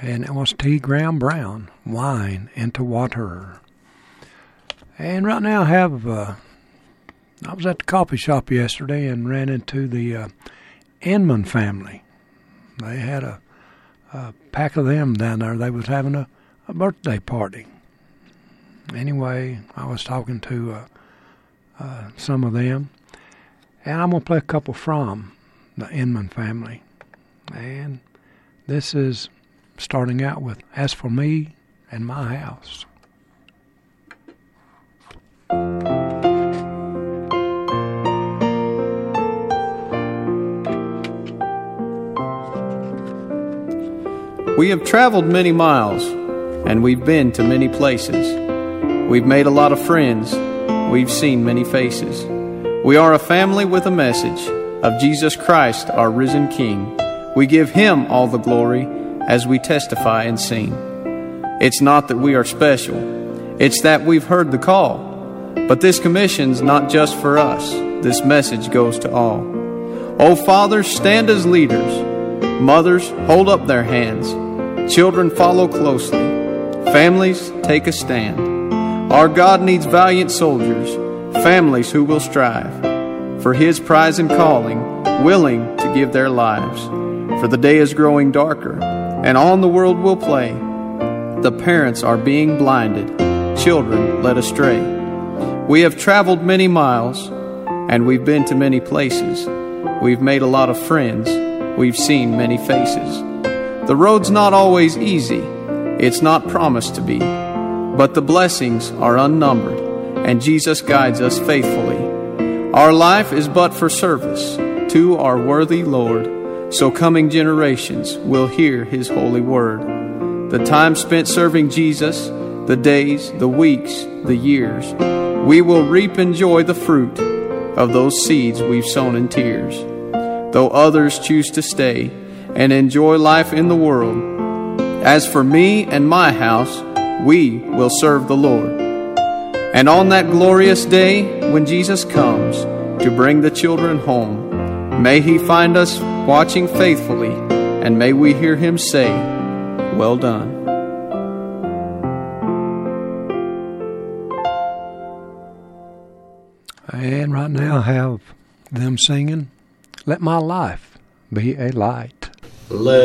and it was T. Graham Brown, Wine into Water. And right now I was at the coffee shop yesterday and ran into the Inman family. They had a pack of them down there. They was having a birthday party. Anyway, I was talking to some of them, and I'm going to play a couple from the Inman family. And this is starting out with As for Me and My House. We have traveled many miles, and we've been to many places. We've made a lot of friends. We've seen many faces. We are a family with a message of Jesus Christ, our risen King. We give Him all the glory as we testify and sing. It's not that we are special. It's that we've heard the call. But this commission's not just for us. This message goes to all. Oh, fathers, stand as leaders. Mothers, hold up their hands. Children, follow closely. Families, take a stand. Our God needs valiant soldiers, families who will strive for His prize and calling, willing to give their lives. For the day is growing darker, and on the world will play. The parents are being blinded, children led astray. We have traveled many miles, and we've been to many places. We've made a lot of friends, we've seen many faces. The road's not always easy, it's not promised to be, but the blessings are unnumbered, and Jesus guides us faithfully. Our life is but for service to our worthy Lord, so coming generations will hear His holy word. The time spent serving Jesus, the days, the weeks, the years, we will reap and enjoy the fruit of those seeds we've sown in tears. Though others choose to stay and enjoy life in the world, as for me and my house, we will serve the Lord. And on that glorious day when Jesus comes to bring the children home, may He find us watching faithfully, and may we hear Him say, "Well done." And right now I have them singing, Let My Life Be a Light. Let